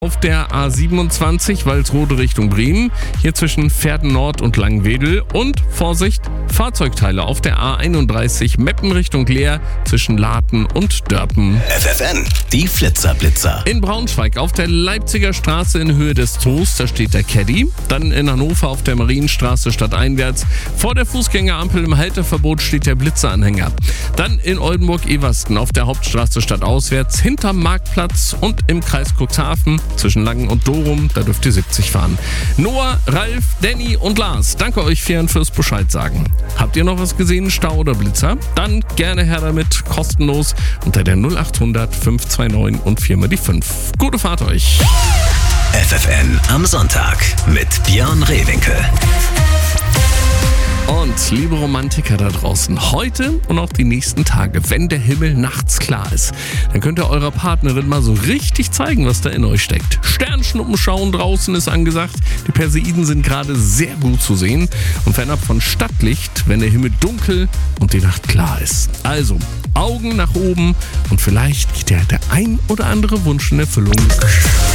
Auf der A27 Walsrode Richtung Bremen, hier zwischen Verden Nord und Langwedel und Vorsicht, Fahrzeugteile auf der A31 Meppen Richtung Leer zwischen Laten und Dörpen. FFN, die Flitzer-Blitzer. In Braunschweig auf der Leipziger Straße in Höhe des Zoos, da steht der Caddy. Dann in Hannover auf der Marienstraße stadteinwärts. Vor der Fußgängerampel im Halteverbot steht der Blitzeranhänger. Dann in Oldenburg-Eversten auf der Hauptstraße stadtauswärts hinterm Marktplatz und im Kreis Cuxhaven zwischen Langen und Dorum, da dürft ihr 70 fahren. Noah, Ralf, Danny und Lars, danke euch fürs Bescheid sagen. Habt ihr noch was gesehen, Stau oder Blitzer? Dann gerne her damit, kostenlos unter der 0800 529 und 4 mal die 5. Gute Fahrt euch! FFN am Sonntag mit Björn Rehwinkel. Und liebe Romantiker da draußen, heute und auch die nächsten Tage, wenn der Himmel nachts klar ist, dann könnt ihr eurer Partnerin mal so richtig zeigen, was da in euch steckt. Sternschnuppen schauen draußen ist angesagt, die Perseiden sind gerade sehr gut zu sehen und fernab von Stadtlicht, wenn der Himmel dunkel und die Nacht klar ist. Also Augen nach oben und vielleicht geht ja der ein oder andere Wunsch in Erfüllung.